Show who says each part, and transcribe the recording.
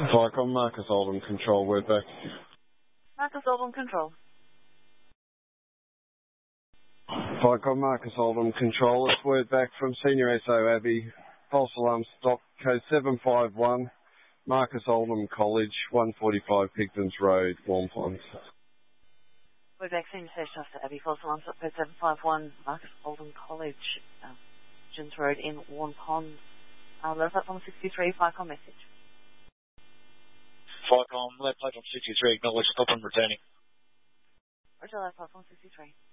Speaker 1: Vicom, Marcus Oldham, control, word back.
Speaker 2: Marcus Oldham, control.
Speaker 1: Vicom, Marcus Oldham, control, it's word back from Senior SO Abbey, false alarm stock, code 751, Marcus Oldham College, 145 Pictons Road, Warm Ponds.
Speaker 2: Word back, Senior Station Officer Abbey, false alarm stock, code 751, Marcus Oldham College, Pictons Road in Warm Ponds. Left platform 63, Vicom message.
Speaker 3: Vicom, left platform 63, acknowledge, stop and returning.
Speaker 2: Roger, left platform 63.